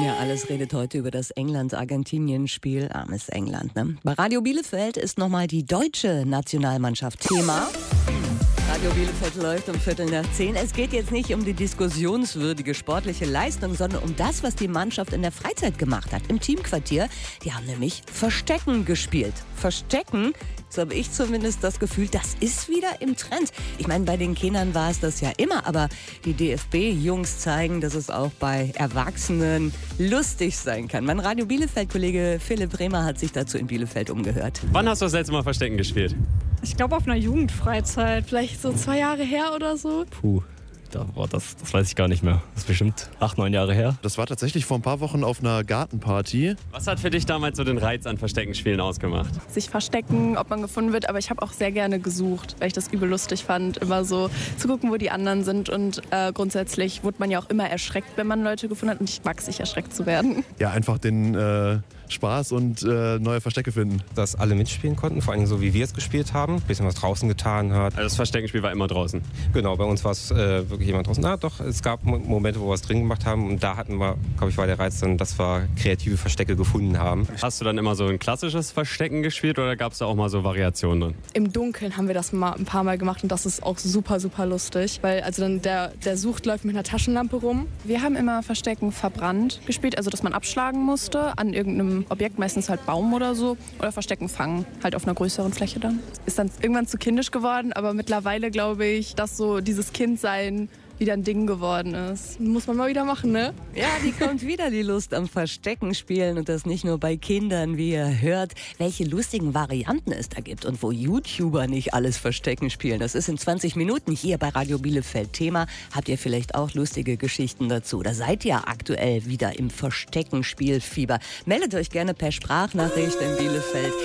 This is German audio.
Ja, alles redet heute über das England-Argentinien-Spiel. Armes England, ne? Bei Radio Bielefeld ist nochmal die deutsche Nationalmannschaft Thema. Radio Bielefeld läuft um 9:15. Es geht jetzt nicht um die diskussionswürdige sportliche Leistung, sondern um das, was die Mannschaft in der Freizeit gemacht hat, im Teamquartier. Die haben nämlich Verstecken gespielt. Verstecken, so habe ich zumindest das Gefühl, das ist wieder im Trend. Ich meine, bei den Kindern war es das ja immer, aber die DFB-Jungs zeigen, dass es auch bei Erwachsenen lustig sein kann. Mein Radio Bielefeld-Kollege Philipp Bremer hat sich dazu in Bielefeld umgehört. Wann hast du das letzte Mal Verstecken gespielt? Ich glaube auf einer Jugendfreizeit, vielleicht so 2 Jahre her oder so. Das weiß ich gar nicht mehr. Das ist bestimmt 8, 9 Jahre her. Das war tatsächlich vor ein paar Wochen auf einer Gartenparty. Was hat für dich damals so den Reiz an Versteckenspielen ausgemacht? Sich verstecken, ob man gefunden wird, aber ich habe auch sehr gerne gesucht, weil ich das übel lustig fand, immer so zu gucken, wo die anderen sind und grundsätzlich wurde man ja auch immer erschreckt, wenn man Leute gefunden hat und ich mag es nicht, erschreckt zu werden. Ja, einfach den Spaß und neue Verstecke finden. Dass alle mitspielen konnten, vor allem so wie wir es gespielt haben, ein bisschen was draußen getan hat. Also das Versteckenspiel war immer draußen? Genau, bei uns war es wirklich jemand draußen. Es gab Momente, wo wir es drin gemacht haben und da hatten wir, glaube ich, war der Reiz dann, dass wir kreative Verstecke gefunden haben. Hast du dann immer so ein klassisches Verstecken gespielt oder gab es da auch mal so Variationen drin? Im Dunkeln haben wir das mal ein paar Mal gemacht und das ist auch super, super lustig, weil also dann der Sucht läuft mit einer Taschenlampe rum. Wir haben immer Verstecken verbrannt gespielt, also dass man abschlagen musste an irgendeinem Objekt, meistens halt Baum oder so, oder Verstecken fangen, halt auf einer größeren Fläche dann. Ist dann irgendwann zu kindisch geworden, aber mittlerweile glaube ich, dass so dieses Kindsein wieder ein Ding geworden ist. Muss man mal wieder machen, ne? Ja, die kommt wieder, die Lust am Verstecken spielen und das nicht nur bei Kindern, wie ihr hört, welche lustigen Varianten es da gibt und wo YouTuber nicht alles Verstecken spielen. Das ist in 20 Minuten hier bei Radio Bielefeld Thema. Habt ihr vielleicht auch lustige Geschichten dazu? Da seid ihr aktuell wieder im Versteckenspielfieber. Meldet euch gerne per Sprachnachricht in Bielefeld.